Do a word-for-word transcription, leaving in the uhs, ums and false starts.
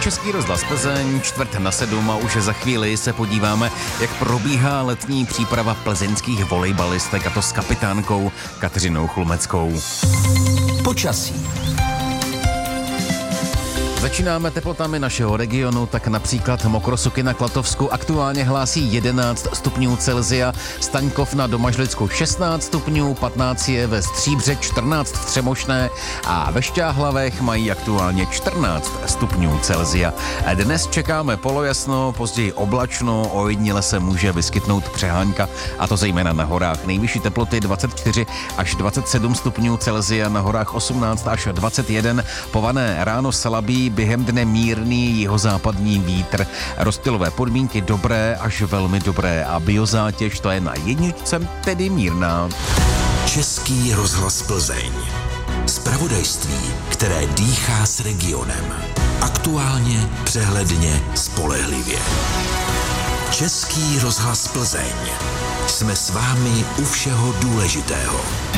Český rozhlas Plzeň, čtvrt na sedm a už za chvíli se podíváme, jak probíhá letní příprava plzeňských volejbalistek, a to s kapitánkou Kateřinou Chlumeckou. Počasí. Začínáme teplotami našeho regionu, tak například Mokrosuky na Klatovsku aktuálně hlásí jedenáct stupňů Celsia, Staňkov na Domažlicku šestnáct stupňů, patnáct je ve Stříbře, čtrnáct v Třemošné a ve Šťáhlavech mají aktuálně čtrnáct stupňů Celsia. Dnes čekáme polojasno, později oblačno, ojediněle se může vyskytnout přehánka, a to zejména na horách. Nejvyšší teploty dvacet čtyři až dvacet sedm stupňů Celsia, na horách osmnáct až dvacet jedna, pované ráno slabý, během dne mírný jihozápadní vítr. Rozptylové podmínky dobré až velmi dobré a biozátěž to je na jedničce, tedy mírná. Český rozhlas Plzeň. Zpravodajství, které dýchá s regionem. Aktuálně, přehledně, spolehlivě. Český rozhlas Plzeň. Jsme s vámi u všeho důležitého.